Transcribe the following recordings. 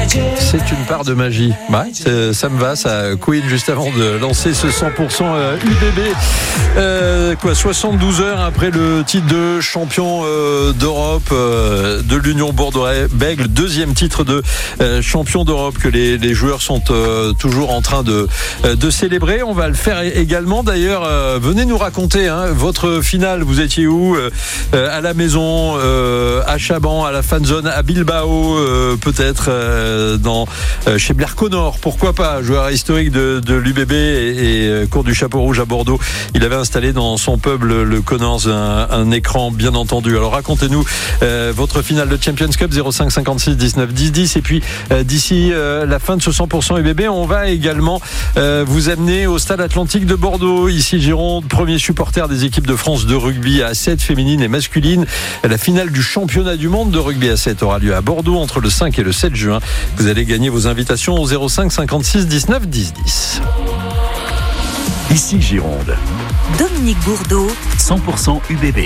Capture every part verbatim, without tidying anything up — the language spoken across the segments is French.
C'est une part de magie. Bah, ça me va, ça. Queen juste avant de lancer ce cent pour cent U B B. Euh, quoi, soixante-douze heures après le titre de champion euh, d'Europe euh, de l'Union Bordeaux-Bègles, deuxième titre de euh, champion d'Europe que les, les joueurs sont euh, toujours en train de, euh, de célébrer. On va le faire également. D'ailleurs, euh, venez nous raconter hein, votre finale. Vous étiez où euh, à la maison, euh, à Chaban, à la fan zone, à Bilbao, euh, peut-être euh, dans euh, chez Blair Connor, pourquoi pas, joueur historique de, de l'U B B et, et cours du Chapeau Rouge à Bordeaux. Il avait installé dans son pub le, le Connors un, un écran, bien entendu. Alors racontez-nous euh, votre finale de Champions Cup, zéro cinq cinquante-six dix-neuf dix dix. Et puis euh, d'ici euh, la fin de ce cent pour cent U B B, on va également euh, vous amener au Stade Atlantique de Bordeaux. Ici Gironde, premier supporter des équipes de France de rugby à sept féminine et masculine. La finale du championnat du monde de rugby à sept aura lieu à Bordeaux entre le cinq et le sept juin. Vous allez gagner vos invitations au zéro cinq cinquante-six dix-neuf dix dix. Ici Gironde. Dominique Bourdeau, cent pour cent U B B.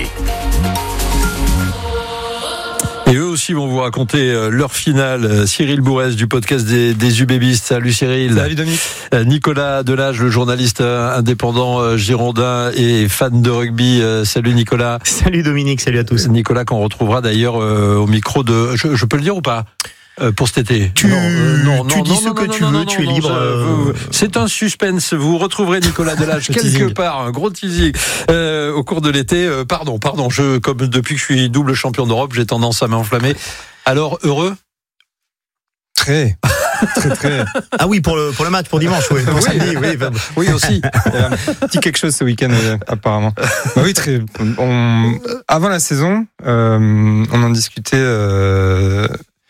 Et eux aussi vont vous raconter leur finale. Cyril Bourrez du podcast des, des UBBistes. Salut Cyril. Salut Dominique. Nicolas Delage, le journaliste indépendant girondin et fan de rugby. Salut Nicolas. Salut Dominique, salut à tous. Nicolas qu'on retrouvera d'ailleurs au micro de... Je, je peux le dire ou pas ? Euh, pour cet été. Tu, non, euh, non, tu non, dis non, ce non, que non, tu non, veux, non, tu es non, libre. je, euh... vous, c'est un suspense. Vous retrouverez Nicolas Delage quelque teasing. part, un gros teasing euh, au cours de l'été. Euh, pardon, pardon. Je, comme depuis que je suis double champion d'Europe, j'ai tendance à m'enflammer. Alors heureux. Très. Très très. Ah oui, pour le pour le match, pour dimanche, oui. Pour oui, samedi, oui. Oui aussi. Il y a un petit quelque chose ce week-end euh, apparemment. Bah oui, très. On, avant la saison, euh, on en discutait. Euh,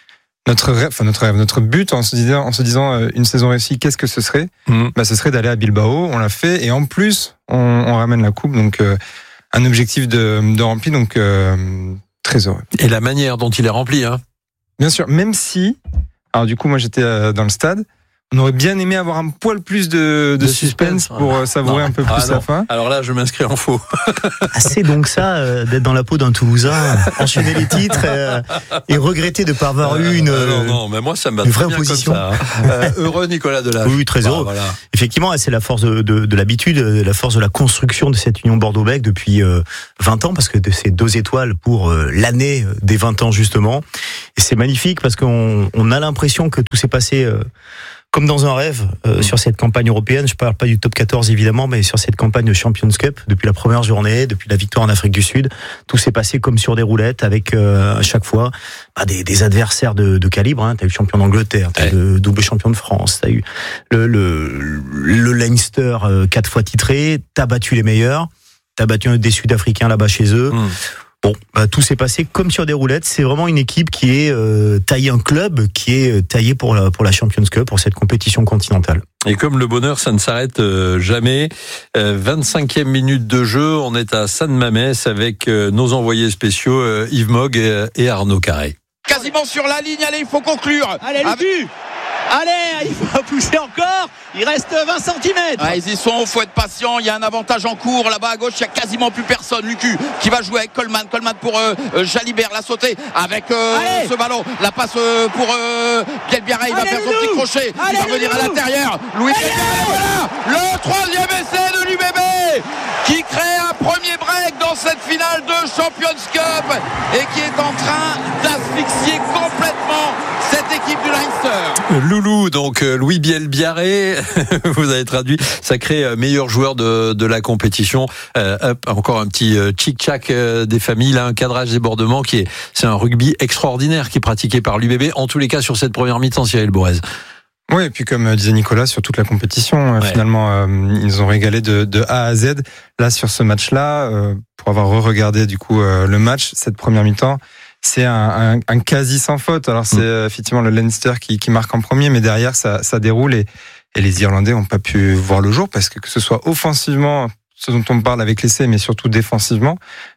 notre rêve, enfin notre rêve, notre but en se disant, en se disant euh, une saison réussie, qu'est-ce que ce serait ? mmh. Bah, ce serait d'aller à Bilbao. On l'a fait et en plus, on, on ramène la coupe. Donc euh, un objectif de, de rempli. Donc euh, très heureux. Et la manière dont il est rempli, hein. Bien sûr, même si. Alors du coup, moi j'étais dans le stade. On aurait bien aimé avoir un poil plus de, de, de suspense, suspense pour savourer non. un peu plus ah, la fin. Alors là, je m'inscris en faux. Ah, c'est donc ça, euh, d'être dans la peau d'un Toulousain, enchaîner les titres euh, et regretter de ne pas avoir eu une, euh, non, non, mais moi, ça me va une très vraie bien opposition. Comme ça, hein. euh, heureux Nicolas Delage. Oui, très heureux. Bah, voilà. Effectivement, c'est la force de, de, de l'habitude, la force de la construction de cette Union Bordeaux-Bègles depuis euh, vingt ans, parce que c'est deux étoiles pour euh, l'année des vingt ans justement. Et c'est magnifique parce qu'on on a l'impression que tout s'est passé... Euh, comme dans un rêve, euh, mmh. sur cette campagne européenne. Je parle pas du top quatorze évidemment, mais sur cette campagne de Champions Cup, depuis la première journée, depuis la victoire en Afrique du Sud, tout s'est passé comme sur des roulettes, avec euh, à chaque fois bah, des, des adversaires de, de calibre. Hein. T'as eu le champion d'Angleterre, t'as eu le double champion de France, t'as eu le, le, le Leinster euh, quatre fois titré, t'as battu les meilleurs, t'as battu un des Sud-Africains là-bas chez eux. Mmh. Bon, bah, tout s'est passé comme sur des roulettes. C'est vraiment une équipe qui est euh, taillée, un club qui est taillé pour la, pour la Champions Cup, pour cette compétition continentale. Et comme le bonheur, ça ne s'arrête euh, jamais. Euh, vingt-cinquième minute de jeu, on est à Sannes-Mamès avec euh, nos envoyés spéciaux euh, Yves Mogg et, et Arnaud Carré. Quasiment sur la ligne, allez, il faut conclure. Allez, Lucu avec... Allez, il faut pousser encore. Il reste vingt centimètres. Ah, ils y sont, il faut être patient. Il y a un avantage en cours là-bas à gauche. Il n'y a quasiment plus personne. Lucu qui va jouer avec Coleman. Coleman pour euh, Jalibert. La sauter avec euh, ce ballon. La passe euh, pour euh, Bielbiarra. Il allez, va faire son petit crochet. Allez, il va revenir à l'intérieur. Louis Bielbiarra. Voilà le troisième essai de l'U B B qui crée un premier break dans cette finale de Champions Cup et qui est en train d'asphyxier complètement cette équipe du Leinster. Loulou, donc Louis Bielbiarré, vous avez traduit, sacré meilleur joueur de, de la compétition. Euh, hop, encore un petit tchic-tchac des familles, là, un cadrage débordement qui est, c'est un rugby extraordinaire qui est pratiqué par l'U B B, en tous les cas sur cette première mi-temps, Cyril Bourrez. Oui, et puis comme disait Nicolas, sur toute la compétition, ouais. finalement, euh, ils ont régalé de, de A à Z. Là, sur ce match-là, euh, pour avoir re-regardé du coup euh, le match, cette première mi-temps, c'est un, un, un quasi sans faute. Alors c'est mmh. effectivement le Leinster qui, qui marque en premier, mais derrière ça, ça déroule et, et les Irlandais n'ont pas pu voir le jour parce que que ce soit offensivement, ce dont on parle avec l'essai, mais surtout défensivement,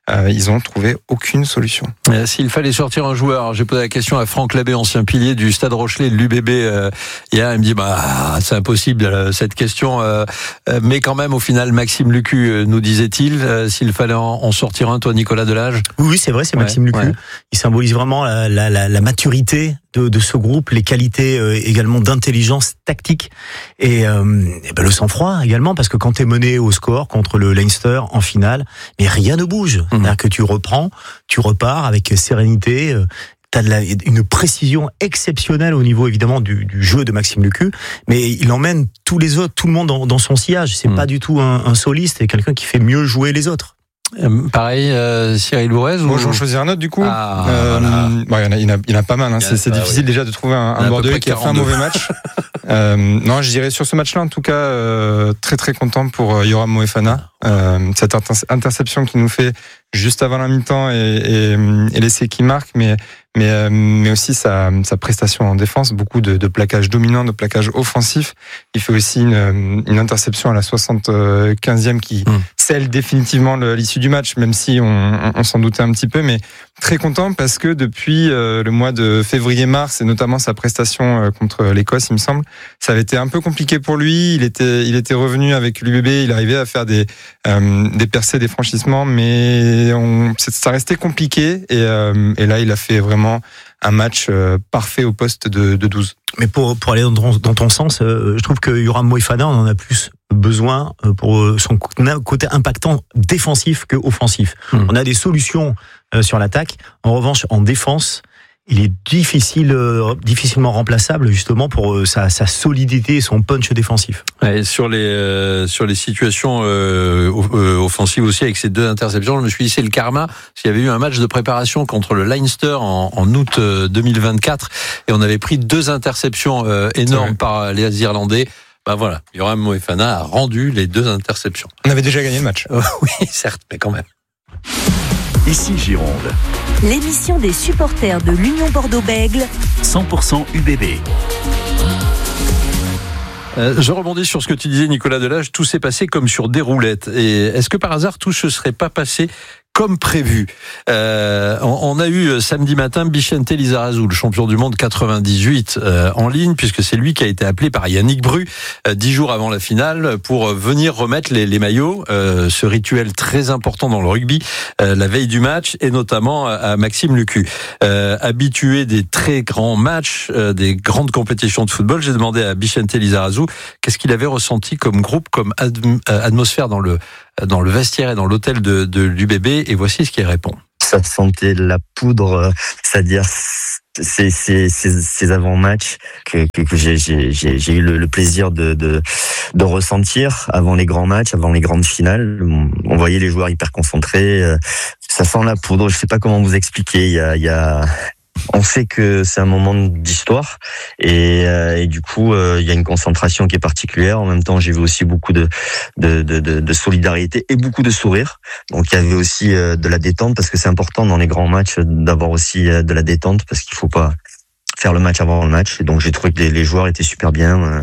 euh, ils ont trouvé aucune solution. Euh, S'il fallait sortir un joueur, j'ai posé la question à Franck Labbé, ancien pilier du Stade Rochelet, de l'U B B, euh, hier, il me dit bah c'est impossible euh, cette question, euh, euh, mais quand même au final Maxime Lucu, euh, nous disait-il, euh, s'il fallait en, en sortir un, toi Nicolas Delage. Oui, oui, c'est vrai, c'est Maxime Ouais, Lucu. ouais. Il symbolise vraiment la, la, la, la maturité de, de ce groupe, les qualités euh, également d'intelligence tactique et, euh, et ben, le sang-froid également, parce que quand tu es mené au score contre le Leinster en finale, mais rien ne bouge. Mmh. C'est-à-dire que tu reprends, tu repars avec sérénité. Euh, T'as de la, une précision exceptionnelle au niveau évidemment du, du jeu de Maxime Lucu, mais il emmène tous les autres, tout le monde dans, dans son sillage. C'est mmh. pas du tout un, un soliste, c'est quelqu'un qui fait mieux jouer les autres. Euh, pareil, euh, Cyril Bourrez ou... Bon, j'en choisis un autre du coup. Ah, euh, voilà. bon, il y en a, il y en a, il y en a pas mal. Hein. C'est, c'est difficile oui. déjà de trouver un, un Bordelais qui a fait un mauvais match. euh, non, je dirais sur ce match-là, en tout cas, euh, très très content pour euh, Yoram Moefana. Euh, cette inter- interception qu'il nous fait juste avant la mi-temps et, et, et l'essai qui marque, mais mais euh, mais aussi sa, sa prestation en défense, beaucoup de, de plaquage dominant, de plaquage offensif. Il fait aussi une, une interception à la soixante-quinzième qui mmh. scelle définitivement le, l'issue du match, même si on, on, on s'en doutait un petit peu, mais très content parce que depuis euh, le mois de février-mars et notamment sa prestation euh, contre l'Écosse, il me semble, ça avait été un peu compliqué pour lui. Il était il était revenu avec l'U B B, il arrivait à faire des euh, des percées, des franchissements, mais on, ça restait compliqué et, euh, et là il a fait vraiment un match euh, parfait au poste de, de douze. Mais pour, pour aller dans ton, dans ton sens, euh, je trouve que Yoram Moefana, on en a plus besoin pour son côté impactant défensif que offensif. Mmh. On a des solutions euh, sur l'attaque. En revanche, en défense, il est difficile, euh, difficilement remplaçable justement pour euh, sa, sa solidité et son punch défensif. Ouais, sur les euh, sur les situations euh, euh, offensives aussi avec ces deux interceptions, je me suis dit c'est le karma. S'il y avait eu un match de préparation contre le Leinster en, en août deux mille vingt-quatre et on avait pris deux interceptions euh, énormes ouais. par les Irlandais. Ben voilà, Yoram Moefana a rendu les deux interceptions. On avait déjà gagné le match. Euh, oui, certes, mais quand même. Ici Gironde. L'émission des supporters de l'Union Bordeaux-Bègles. cent pour cent U B B. Euh, je rebondis sur ce que tu disais, Nicolas Delage. Tout s'est passé comme sur des roulettes. Et est-ce que par hasard, tout se serait pas passé comme prévu? euh, on, on a eu samedi matin Bicente Lizarazu, le champion du monde quatre-vingt-dix-huit, euh, en ligne, puisque c'est lui qui a été appelé par Yannick Bru euh, dix jours avant la finale pour venir remettre les, les maillots. Euh, ce rituel très important dans le rugby, euh, la veille du match, et notamment à Maxime Lucu. Euh, habitué des très grands matchs, euh, des grandes compétitions de football, j'ai demandé à Bicente Lizarazu qu'est-ce qu'il avait ressenti comme groupe, comme ad- atmosphère dans le dans le vestiaire et dans l'hôtel de, de l'U B B, et voici ce qu'il répond. Ça sentait la poudre, c'est-à-dire ces, ces, ces, ces avant-matchs que, que, que j'ai, j'ai, j'ai eu le, le plaisir de, de, de ressentir avant les grands matchs, avant les grandes finales. On voyait les joueurs hyper concentrés, ça sent la poudre, je sais pas comment vous expliquer, il y a... Il y a on sait que c'est un moment d'histoire et, euh, et du coup euh, il y a une concentration qui est particulière. En même temps, j'ai vu aussi beaucoup de de, de, de solidarité et beaucoup de sourires. Donc il y avait aussi euh, de la détente, parce que c'est important dans les grands matchs d'avoir aussi euh, de la détente, parce qu'il faut pas faire le match avant le match. Et donc j'ai trouvé que les, les joueurs étaient super bien, euh,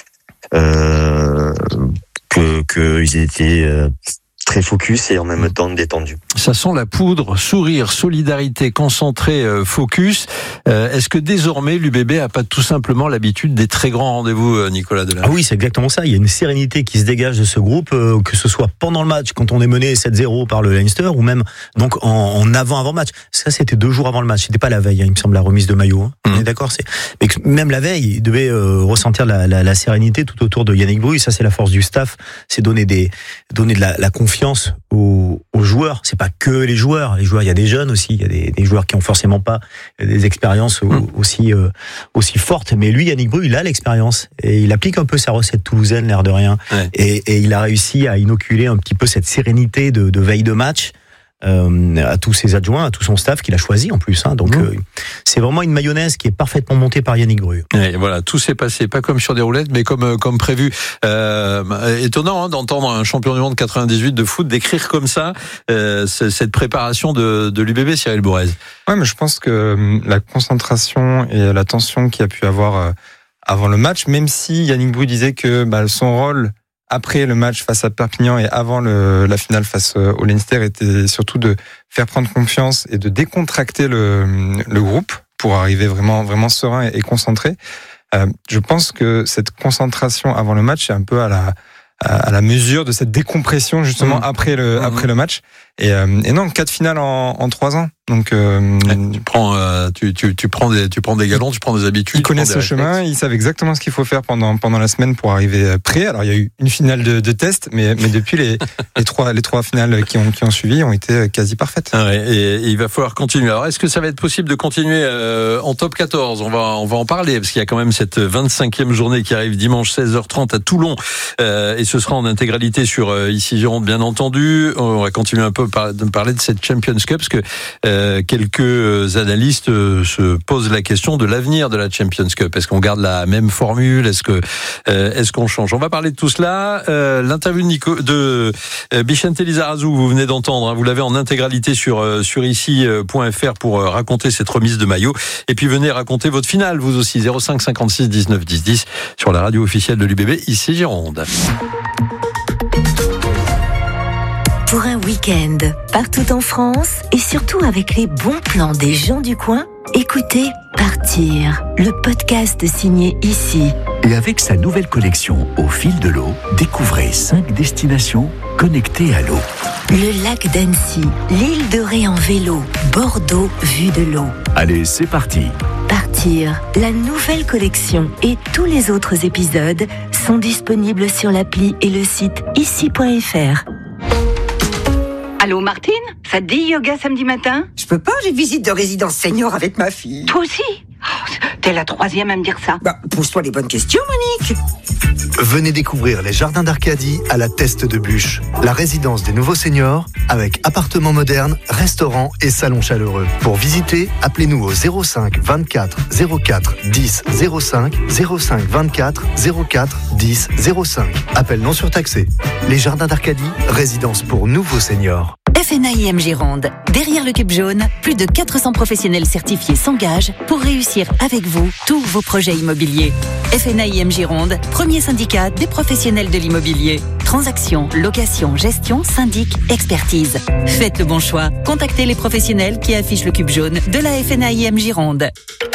euh, que que ils étaient euh, très focus et en même temps détendu. Ça sent la poudre, sourire, solidarité, concentré, euh, focus. Euh, est-ce que désormais l'U B B a pas tout simplement l'habitude des très grands rendez-vous, euh, Nicolas Delage? Ah oui, c'est exactement ça. Il y a une sérénité qui se dégage de ce groupe, euh, que ce soit pendant le match, quand on est mené sept zéro par le Leinster, ou même donc en, en avant-avant-match. Ça, c'était deux jours avant le match. C'était pas la veille, hein, il me semble, la remise de maillot. Hein. Mmh. On est d'accord. C'est... Mais même la veille, il devait euh, ressentir la, la, la sérénité tout autour de Yannick Bru. Ça, c'est la force du staff. C'est donner des, donner de la, la confiance aux, aux joueurs. C'est pas que les joueurs. Les joueurs, il y a des jeunes aussi. Il y a des, des joueurs qui ont forcément pas des expériences mmh. aussi euh, aussi fortes. Mais lui, Yannick Bru, il a l'expérience et il applique un peu sa recette toulousaine, l'air de rien. Ouais. Et, et il a réussi à inoculer un petit peu cette sérénité de, de veille de match. Euh, à tous ses adjoints, à tout son staff qu'il a choisi en plus. Hein. Donc mmh. euh, c'est vraiment une mayonnaise qui est parfaitement montée par Yannick Bru. Et voilà, tout s'est passé pas comme sur des roulettes, mais comme comme prévu. Euh, étonnant hein, d'entendre un champion du monde quatre-vingt-dix-huit de foot décrire comme ça euh, cette préparation de, de l'U B B, Cyril Bourez. Ouais, mais je pense que la concentration et la tension qu'il y a pu avoir avant le match, même si Yannick Bru disait que bah, son rôle après le match face à Perpignan et avant le, la finale face au Leinster était surtout de faire prendre confiance et de décontracter le, le groupe pour arriver vraiment, vraiment serein et, et concentré. Euh, je pense que cette concentration avant le match est un peu à la, à la mesure de cette décompression justement mmh. après le, mmh. après le match. Et, euh, et non, quatre finales en, en trois ans. Donc, euh, tu prends, euh, tu, tu, tu prends des, tu prends des galons, tu prends des habitudes. Ils connaissent ce chemin, ils savent exactement ce qu'il faut faire pendant pendant la semaine pour arriver prêt. Alors, il y a eu une finale de, de test, mais mais depuis les les trois les trois finales qui ont qui ont suivi ont été quasi parfaites. Ah ouais, et, et il va falloir continuer. Alors, est-ce que ça va être possible de continuer euh, en top quatorze ? On va on va en parler parce qu'il y a quand même cette vingt-cinquième journée qui arrive dimanche seize heures trente à Toulon, euh, et ce sera en intégralité sur euh, ici Gironde, bien entendu. On va continuer un peu par, de parler de cette Champions Cup parce que euh, quelques analystes euh, se posent la question de l'avenir de la Champions Cup. Est-ce qu'on garde la même formule ? Est-ce que euh, est-ce qu'on change ? On va parler de tout cela. Euh, l'interview de, Nico, de euh, Bicente Lizarazu, vous venez d'entendre, hein, vous l'avez en intégralité sur euh, sur ici point f r pour euh, raconter cette remise de maillot. Et puis venez raconter votre finale, vous aussi. zéro cinq cinquante-six dix-neuf dix dix sur la radio officielle de l'U B B ici Gironde. Pour un week-end, partout en France et surtout avec les bons plans des gens du coin, écoutez Partir, le podcast signé ici. Et avec sa nouvelle collection Au fil de l'eau, découvrez cinq destinations connectées à l'eau. Le lac d'Annecy, l'île de Ré en vélo, Bordeaux vue de l'eau. Allez, c'est parti. Partir, la nouvelle collection et tous les autres épisodes sont disponibles sur l'appli et le site ici point f r. Allô Martine, ça te dit yoga samedi matin ? Je peux pas, j'ai visite de résidence senior avec ma fille. Toi aussi ? Oh, t'es la troisième à me dire ça. Bah, pose-toi les bonnes questions, Monique. Venez découvrir les jardins d'Arcadie à la Teste de Bûche, la résidence des nouveaux seniors avec appartements modernes, restaurants et salons chaleureux. Pour visiter, appelez-nous au zéro cinq vingt-quatre zéro quatre dix zéro cinq zéro cinq vingt-quatre zéro quatre dix zéro cinq. Appel non surtaxé. Les jardins d'Arcadie, résidence pour nouveaux seniors. F N A I M Gironde. Derrière le cube jaune, plus de quatre cents professionnels certifiés s'engagent pour réussir avec vous tous vos projets immobiliers. F N A I M Gironde, premier syndicat des professionnels de l'immobilier. Transactions, location, gestion, syndic, expertise. Faites le bon choix. Contactez les professionnels qui affichent le cube jaune de la F N A I M Gironde.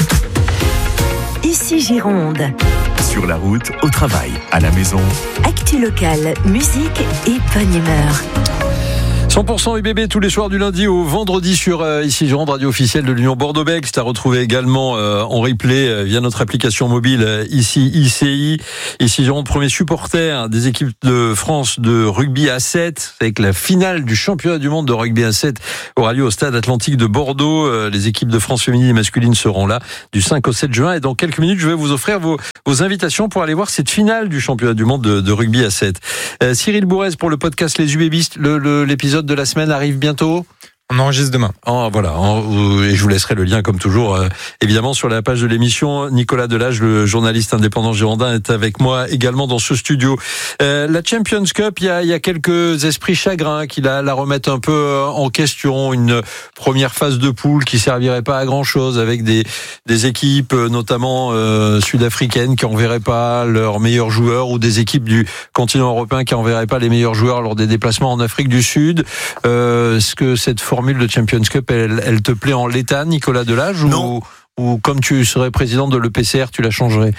Ici Gironde. Sur la route, au travail, à la maison. Actu locale, musique et bonne humeur. cent pour cent U B B tous les soirs du lundi au vendredi sur euh, ici Gironde, radio officielle de l'Union Bordeaux-Bègles. C'est à retrouver également euh, en replay euh, via notre application mobile euh, ici I C I. Ici Gironde, premier supporter des équipes de France de rugby à sept, avec la finale du championnat du monde de rugby à sept aura lieu au stade Atlantique de Bordeaux. Euh, les équipes de France féminine et masculine seront là du cinq au sept juin. Et dans quelques minutes, je vais vous offrir vos, vos invitations pour aller voir cette finale du championnat du monde de, de rugby à sept. Euh, Cyril Bourrez pour le podcast Les UBBistes, le, le, l'épisode de la semaine arrive bientôt. On enregistre demain. Oh, voilà. Oh, et je vous laisserai le lien, comme toujours, euh, évidemment, sur la page de l'émission. Nicolas Delage, le journaliste indépendant girondin, est avec moi également dans ce studio. Euh, la Champions Cup, il y a, il y a quelques esprits chagrins qui la, la remettent un peu en question. Une première phase de poule qui servirait pas à grand chose, avec des, des équipes, notamment euh, sud-africaines, qui enverraient pas leurs meilleurs joueurs, ou des équipes du continent européen qui enverraient pas les meilleurs joueurs lors des déplacements en Afrique du Sud. Euh, est-ce que cette formule de Champions Cup, elle, elle te plaît en l'état, Nicolas Delage, ou, ou comme tu serais président de l'E P C R, tu la changerais?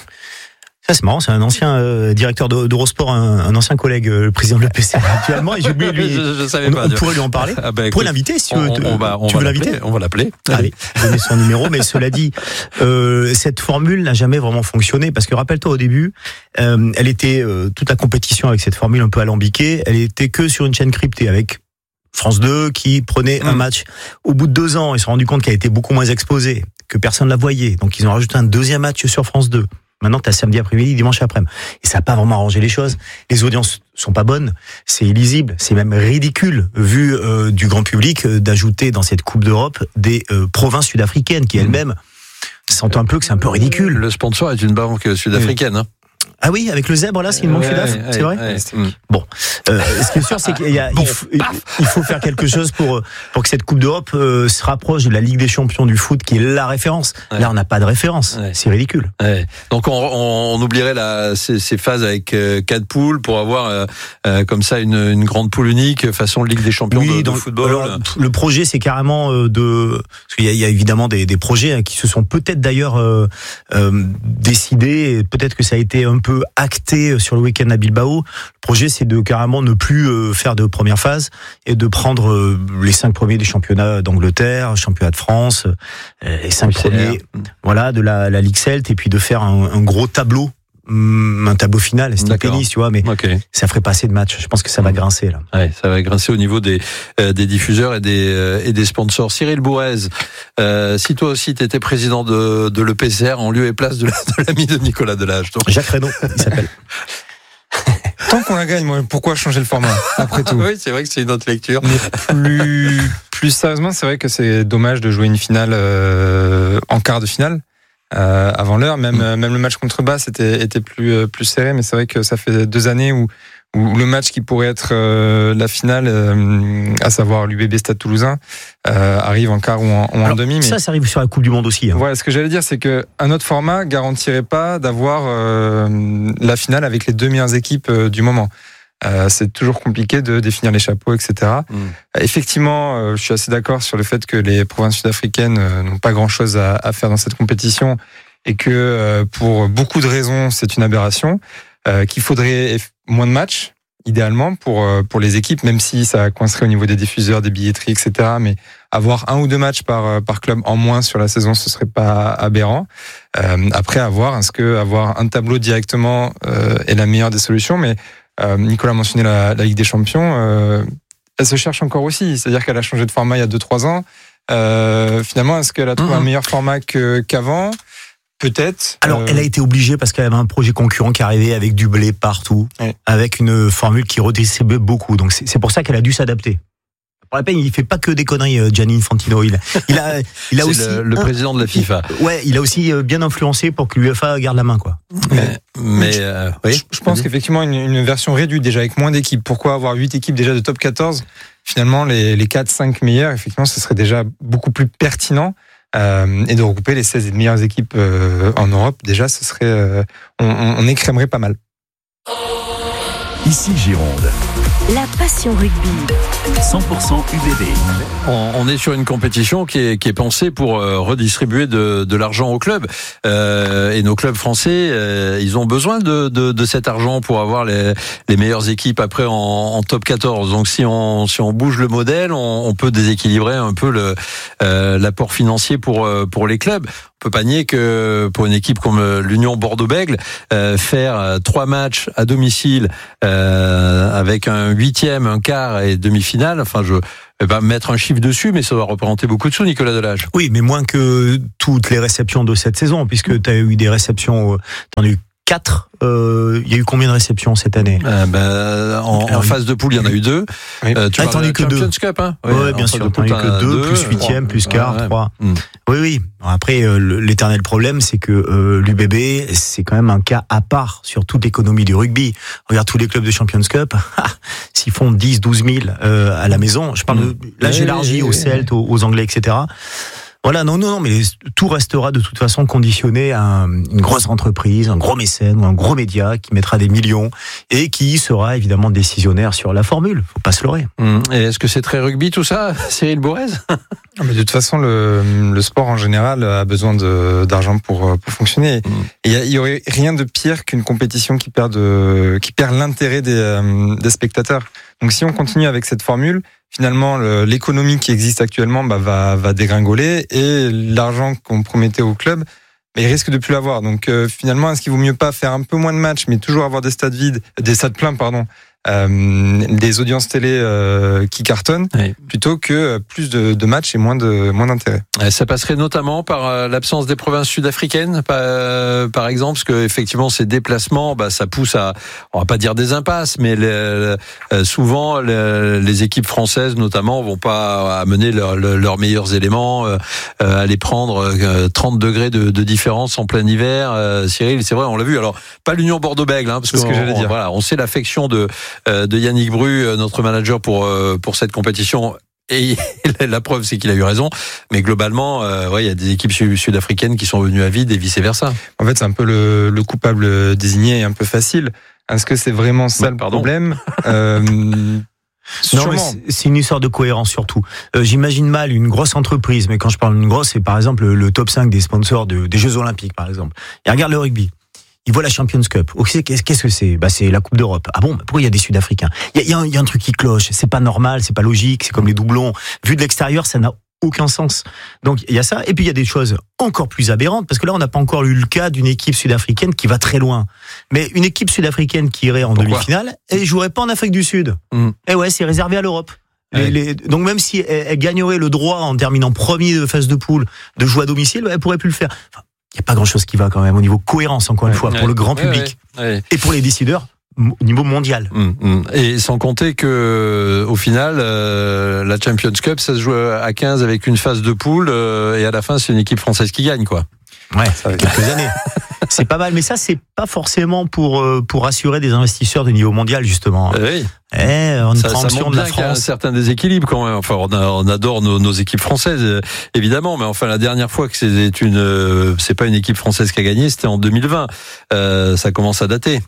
Ça, c'est marrant, c'est un ancien euh, directeur d'Eurosport, un, un ancien collègue, euh, le président de l'E P C R actuellement, et j'ai oublié lui. je, je savais on, pas, on pourrait lui en parler. Ah bah, on pourrait l'inviter si on, tu veux. On va, on tu va veux l'inviter? On va l'appeler. Allez, donner son numéro. Mais cela dit, euh, cette formule n'a jamais vraiment fonctionné, parce que rappelle-toi au début, euh, elle était euh, toute la compétition avec cette formule un peu alambiquée, elle était que sur une chaîne cryptée avec France deux qui prenait mmh. un match. Au bout de deux ans, ils se sont rendus compte qu'elle était beaucoup moins exposée, que personne ne la voyait. Donc ils ont rajouté un deuxième match sur France deux. Maintenant, tu as samedi après-midi, dimanche après-midi. Et ça n'a pas vraiment arrangé les choses. Les audiences sont pas bonnes. C'est illisible. C'est même ridicule, vu euh, du grand public, euh, d'ajouter dans cette Coupe d'Europe des euh, provinces sud-africaines qui elles-mêmes sentent un peu que c'est un peu ridicule. Le sponsor est une banque sud-africaine. Hein. Ah oui, avec le zèbre là, c'est une manche Ouais, d'A F, ouais, c'est vrai. ouais. Bon, euh, ce qui est sûr, c'est qu'il y a, Bon, il, faut, il faut faire quelque chose pour pour que cette Coupe d'Europe euh, se rapproche de la Ligue des Champions du foot, qui est la référence. Ouais. Là, on n'a pas de référence. Ouais. C'est ridicule. Ouais. Donc on, on, on oublierait la, ces, ces phases avec euh, quatre poules pour avoir euh, euh, comme ça une, une grande poule unique façon Ligue des Champions Oui, de, dans de football. alors, le projet, c'est carrément euh, de. Parce qu'il y a, il y a évidemment des, des projets hein, qui se sont peut-être d'ailleurs euh, euh, décidés. Et peut-être que ça a été un peu acté sur le week-end à Bilbao. Le projet, c'est de carrément ne plus euh, faire de première phase et de prendre euh, les cinq premiers des championnats d'Angleterre, championnat de France, euh, les cinq Oui, premiers, voilà, de la, la Ligue Celte, et puis de faire un, un gros tableau. Un tableau final, c'est tennis, tu vois, mais okay. ça ferait pas assez de matchs. Je pense que ça va grincer là. Ouais, ça va grincer au niveau des euh, des diffuseurs et des euh, et des sponsors. Cyril Bourrez, euh, si toi aussi tu étais président de de l'E P C R en lieu et place de, la, de l'ami de Nicolas Delage. Donc... Jacques Reynaud, il s'appelle. Tant qu'on la gagne, moi, pourquoi changer le format après tout? Oui, c'est vrai que c'est une autre lecture. Mais plus plus sérieusement, c'est vrai que c'est dommage de jouer une finale euh, en quart de finale. Euh, avant l'heure, même mmh. même le match contre Basse était était plus euh, plus serré, mais c'est vrai que ça fait deux années où où le match qui pourrait être euh, la finale, euh, à savoir l'U B B Stade Toulousain, euh, arrive en quart ou en, ou en Alors, demi. Mais ça, ça arrive sur la Coupe du Monde aussi. Hein. Ouais, ce que j'allais dire, c'est que un autre format garantirait pas d'avoir euh, la finale avec les deux meilleures équipes euh, du moment. Euh, c'est toujours compliqué de définir les chapeaux, et cetera. Mmh. Effectivement, euh, je suis assez d'accord sur le fait que les provinces sud-africaines euh, n'ont pas grand-chose à, à faire dans cette compétition et que euh, pour beaucoup de raisons, c'est une aberration, euh, qu'il faudrait moins de matchs, idéalement, pour, euh, pour les équipes, même si ça coincerait au niveau des diffuseurs, des billetteries, et cetera. Mais avoir un ou deux matchs par, par club en moins sur la saison, ce serait pas aberrant. Euh, après, avoir, est-ce que avoir un tableau directement euh, est la meilleure des solutions, mais Euh, Nicolas a mentionné la, la Ligue des Champions. Euh, elle se cherche encore aussi. C'est-à-dire qu'elle a changé de format il y a deux trois ans. Euh, finalement, est-ce qu'elle a trouvé mmh. un meilleur format que, qu'avant? Peut-être. Alors, euh... elle a été obligée parce qu'elle avait un projet concurrent qui arrivait avec du blé partout, ouais. avec une formule qui redistribuait beaucoup. Donc, c'est, c'est pour ça qu'elle a dû s'adapter. Pour la peine, il fait pas que des conneries, Gianni Infantino. Il, il a, il a c'est aussi le, le président de la FIFA. Ouais, il a aussi bien influencé pour que l'U E F A garde la main, quoi. Mais, mais euh, oui. Je, je pense qu'effectivement, une, une version réduite déjà avec moins d'équipes. Pourquoi avoir huit équipes déjà de top quatorze? Finalement, les, les quatre cinq meilleures, effectivement, ce serait déjà beaucoup plus pertinent. Euh, et de regrouper les seize meilleures équipes euh, en Europe, déjà, ce serait, euh, on, on écrémerait pas mal. Ici Gironde. La passion rugby. cent pour cent U B B. On, on est sur une compétition qui est, qui est pensée pour euh, redistribuer de, de l'argent aux clubs. Euh, et nos clubs français, euh, ils ont besoin de, de, de cet argent pour avoir les, les meilleures équipes après en, en top quatorze. Donc si on, si on bouge le modèle, on, on peut déséquilibrer un peu le, euh, l'apport financier pour, pour les clubs. On peut pas nier que pour une équipe comme l'Union Bordeaux-Bègles, euh, faire trois matchs à domicile euh, avec un huitième, un quart et demi-finale, enfin je vais pas mettre un chiffre dessus, mais ça va représenter beaucoup de sous, Nicolas Delage. Oui, mais moins que toutes les réceptions de cette saison, puisque tu as eu des réceptions, t'en as eu quatre. Euh, il y a eu combien de réceptions cette année? euh, ben, en, en phase de poule, il y en a eu deux. Oui. Euh, tu ah, t'en as eu que deux. Champions Cup, hein? Oui, ouais, bien sûr. T'en as eu que deux, plus huitième, plus quart, ouais, ouais. trois. Mm. Oui, oui. Après, euh, l'éternel problème, c'est que euh, l'U B B, c'est quand même un cas à part sur toute l'économie du rugby. Regarde tous les clubs de Champions Cup, s'ils font dix, douze mille euh, à la maison, je parle mm. de, là, j'élargis aux Celtes, aux, aux Anglais, et cetera. Voilà, non, non, non, mais tout restera de toute façon conditionné à une grosse entreprise, un gros mécène ou un gros média qui mettra des millions et qui sera évidemment décisionnaire sur la formule. Faut pas se leurrer. Et est-ce que c'est très rugby tout ça, Cyril Bourrez? Mais de toute façon, le, le sport en général a besoin de, d'argent pour, pour fonctionner. Mmh. Et il y aurait rien de pire qu'une compétition qui perd, de, qui perd l'intérêt des, des spectateurs. Donc si on continue avec cette formule, finalement, le, l'économie qui existe actuellement bah, va, va dégringoler et l'argent qu'on promettait au club, bah, il risque de plus l'avoir. Donc euh, finalement, est-ce qu'il vaut mieux pas faire un peu moins de matchs, mais toujours avoir des stades vides, des stades pleins, pardon, euh, des audiences télé euh, qui cartonnent, oui. plutôt que plus de, de matchs et moins de moins d'intérêt. Ça passerait notamment par euh, l'absence des provinces sud-africaines, par, euh, par exemple, parce que effectivement ces déplacements, bah, ça pousse à, on va pas dire des impasses, mais les, euh, souvent les, les équipes françaises notamment vont pas amener leur, leur, leurs meilleurs éléments, euh, euh, aller prendre euh, trente degrés de, de différence en plein hiver. Euh, Cyril, c'est vrai, on l'a vu. Alors pas l'Union Bordeaux-Bègles, hein, parce c'est ce que j'allais dire. Voilà, on sait l'affection de euh, de Yannick Bru, notre manager pour euh, pour cette compétition. Et la preuve, c'est qu'il a eu raison. Mais globalement, euh, ouais, il y a des équipes sud-africaines qui sont venues à vide et vice-versa. En fait, c'est un peu le, le coupable désigné et un peu facile. Est-ce que c'est vraiment ça ouais, le pardon. problème euh, Non, mais c'est une histoire de cohérence surtout. Euh, j'imagine mal une grosse entreprise, mais quand je parle d'une grosse, c'est par exemple le, le top cinq des sponsors de, des Jeux Olympiques, par exemple. Et regarde le rugby. Ils voient la Champions Cup. Qu'est-ce que c'est? Bah, c'est la Coupe d'Europe. Ah bon? Pourquoi il y a des Sud-Africains? Il y a, il y a, un, il y a un truc qui cloche. C'est pas normal, c'est pas logique, c'est comme les doublons. Vu de l'extérieur, ça n'a aucun sens. Donc, il y a ça. Et puis, il y a des choses encore plus aberrantes, parce que là, on n'a pas encore eu le cas d'une équipe sud-africaine qui va très loin. Mais une équipe sud-africaine qui irait en Pourquoi demi-finale, elle jouerait pas en Afrique du Sud. Mmh. Et ouais, c'est réservé à l'Europe. Les, ouais. les, donc même si elle, elle gagnerait le droit en terminant premier de phase de poule de jouer à domicile, elle pourrait plus le faire. Enfin, il n'y a pas grand-chose qui va quand même au niveau cohérence, encore une ouais, fois, pour ouais, le grand public ouais, ouais. et pour les décideurs au niveau mondial. Mmh, mmh. Et sans compter que au final, euh, la Champions Cup, ça se joue à quinze avec une phase de poule euh, et à la fin, c'est une équipe française qui gagne, quoi. Ouais, ça fait quelques années. C'est pas mal, mais ça, c'est pas forcément pour pour assurer des investisseurs de niveau mondial, justement. Oui. Eh, on ça, prend ça montre de la bien qu'il y a un France. certain déséquilibre quand même. Enfin, on, a, on adore nos, nos équipes françaises, euh, évidemment, mais enfin la dernière fois que c'est une, euh, c'est pas une équipe française qui a gagné, c'était en deux mille vingt. Euh, ça commence à dater.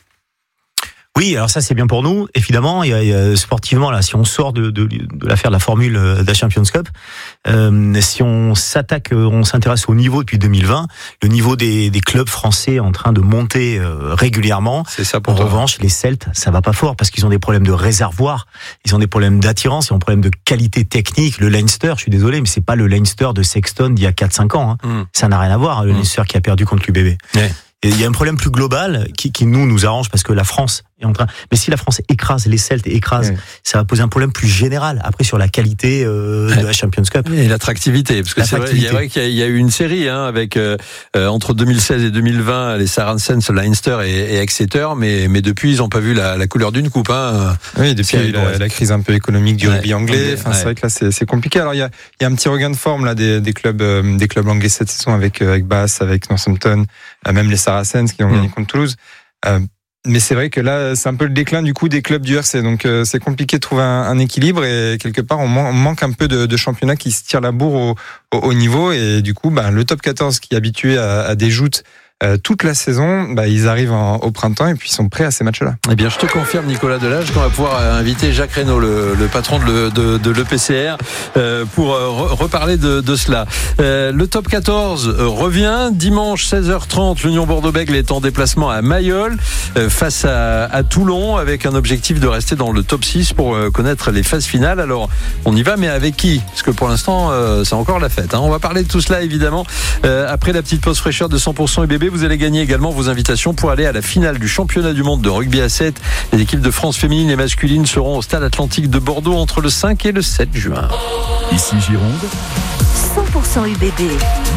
Oui, alors ça c'est bien pour nous, évidemment. Il y a, il y a sportivement là, si on sort de, de, de l'affaire de la formule de la Champions Cup, euh, si on s'attaque, on s'intéresse au niveau depuis deux mille vingt, le niveau des, des clubs français en train de monter euh, régulièrement. C'est ça pour en toi. revanche, les Celtes, ça va pas fort parce qu'ils ont des problèmes de réservoir, ils ont des problèmes d'attirance, ils ont des problèmes de qualité technique. Le Leinster, je suis désolé, mais c'est pas le Leinster de Sexton d'il y a quatre cinq ans. Hein. Mm. Ça n'a rien à voir. Le mm. Leinster qui a perdu contre l'U B B. Ouais. Et il y a un problème plus global qui, qui nous nous arrange parce que la France est en train. Mais si la France écrase les Celtes et écrase, ouais. ça va poser un problème plus général après sur la qualité euh, ouais. de la Champions Cup et l'attractivité. Parce que c'est vrai, il y a vrai qu'il y a, il y a eu une série hein, avec euh, entre deux mille seize et deux mille vingt les Saracens, Leinster et, et Exeter, mais mais depuis ils n'ont pas vu la, la couleur d'une coupe. Hein. Oui, depuis il y a eu la, la crise un peu économique du ouais. rugby anglais. Enfin, ouais. c'est vrai que là c'est, c'est compliqué. Alors il y a il y a un petit regain de forme là des, des clubs euh, des clubs anglais cette saison avec avec Bath, avec Northampton, euh, même les Saracens qui ont gagné contre Toulouse. Euh, mais c'est vrai que là, c'est un peu le déclin du coup des clubs du R C. Donc euh, c'est compliqué de trouver un, un équilibre et quelque part on, man- on manque un peu de, de championnat qui se tire la bourre au, au, au niveau. Et du coup, bah, le top quatorze qui est habitué à, à des joutes euh, toute la saison, bah, ils arrivent en, au printemps et puis ils sont prêts à ces matchs-là. Eh bien, je te confirme, Nicolas Delage, qu'on va pouvoir inviter Jacques Reynaud, le, le patron de, le, de, de l'E P C R, euh, pour re- reparler de, de cela. Euh, le top quatorze revient dimanche seize heures trente. L'Union Bordeaux-Bègles est en déplacement à Mayol euh, face à, à Toulon avec un objectif de rester dans le top six pour euh, connaître les phases finales. Alors, on y va, mais avec qui? Parce que pour l'instant, euh, c'est encore la fête. Hein. On va parler de tout cela, évidemment, euh, après la petite pause fraîcheur de cent pour cent U B B. Vous allez gagner également vos invitations pour aller à la finale du championnat du monde de rugby à sept. Les équipes de France féminines et masculines seront au Stade Atlantique de Bordeaux entre le cinq et le sept juin. Ici Gironde, cent pour cent U B B.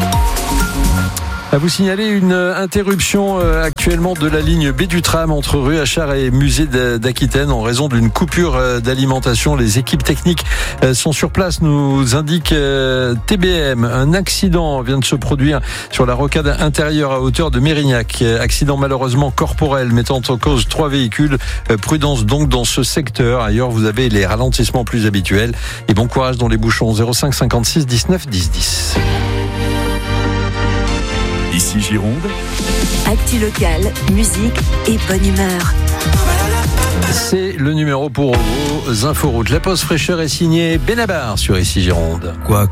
À vous signaler une interruption actuellement de la ligne B du tram entre rue Achard et musée d'Aquitaine en raison d'une coupure d'alimentation. Les équipes techniques sont sur place, nous indique T B M. Un accident vient de se produire sur la rocade intérieure à hauteur de Mérignac. Accident malheureusement corporel mettant en cause trois véhicules. Prudence donc dans ce secteur. Ailleurs, vous avez les ralentissements plus habituels. Et bon courage dans les bouchons. zéro cinq cinquante-six dix-neuf dix dix. Ici Gironde, actu locale, musique et bonne humeur. C'est le numéro pour vos inforoutes. La pause fraîcheur est signée Benabar sur Ici Gironde. Quoi